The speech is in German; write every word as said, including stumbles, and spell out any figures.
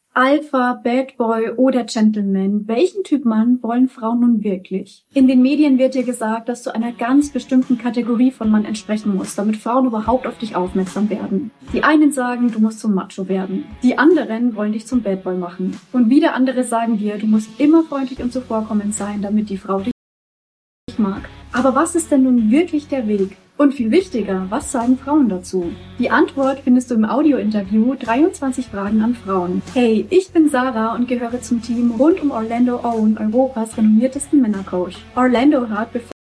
Alpha, Bad Boy oder Gentleman. Welchen Typ Mann wollen Frauen nun wirklich? In den Medien wird dir gesagt, dass du einer ganz bestimmten Kategorie von Mann entsprechen musst, damit Frauen überhaupt auf dich aufmerksam werden. Die einen sagen, du musst zum Macho werden. Die anderen wollen dich zum Bad Boy machen. Und wieder andere sagen dir, du musst immer freundlich und zuvorkommend sein, damit die Frau dich mag. Aber was ist denn nun wirklich der Weg? Und viel wichtiger, was sagen Frauen dazu? Die Antwort findest du im Audio-Interview dreiundzwanzig Fragen an Frauen. Hey, ich bin Sarah und gehöre zum Team rund um Orlando Owen, Europas renommiertesten Männercoach. Orlando hat, bevor